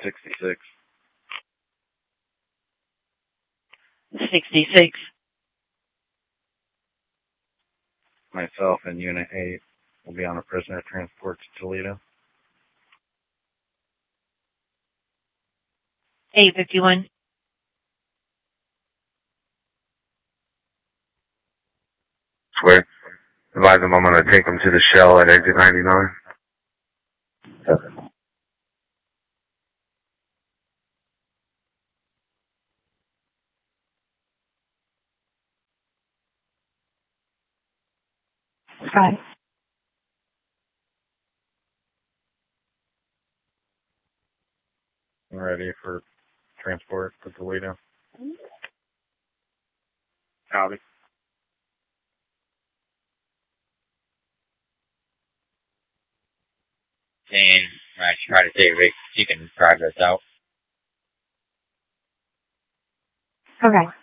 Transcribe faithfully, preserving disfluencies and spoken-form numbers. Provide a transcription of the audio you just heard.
sixty-six. sixty-six. Myself and Unit eight will be on a prisoner transport to Toledo. eight fifty-one. Swear. Advise them I'm going to take them to the Shell at exit ninety-nine. Okay. Right. I'm ready for transport to Toledo. Copy. And I should try to say Rick, she can drive us out. Okay.